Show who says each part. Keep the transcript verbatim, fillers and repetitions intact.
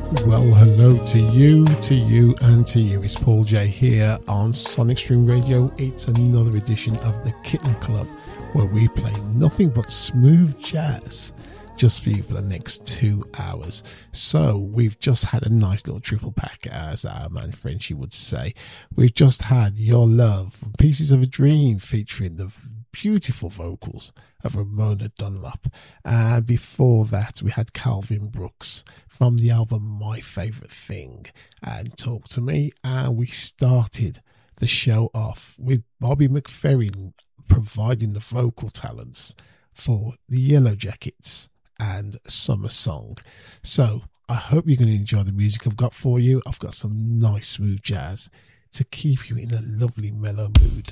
Speaker 1: Well, hello to you, to you, and to you. It's Paul J here on Sonic Stream Radio. It's another edition of the Kitten Club, where we play nothing but smooth jazz just for you for the next two hours. So we've just had a nice little triple pack, as our man Frenchy would say. We've just had Your Love, Pieces of a Dream, featuring the beautiful vocals of Ramona Dunlop. And before that, we had Calvin Brooks from the album My Favorite Thing and Talk to Me. And we started the show off with Bobby McFerrin providing the vocal talents for the Yellow Jackets and Summer Song. So I hope you're going to enjoy the music I've got for you. I've got some nice smooth jazz to keep you in a lovely mellow mood.